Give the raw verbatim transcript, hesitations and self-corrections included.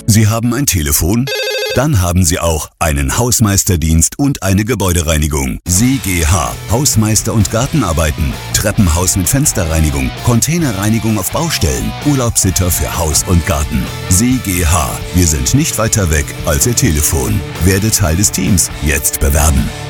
Sie haben ein Telefon? Dann haben Sie auch einen Hausmeisterdienst und eine Gebäudereinigung. S E G H, Hausmeister- und Gartenarbeiten, Treppenhaus mit Fensterreinigung, Containerreinigung auf Baustellen, Urlaubssitter für Haus und Garten. S E G H, wir sind nicht weiter weg als Ihr Telefon. Werde Teil des Teams, jetzt bewerben.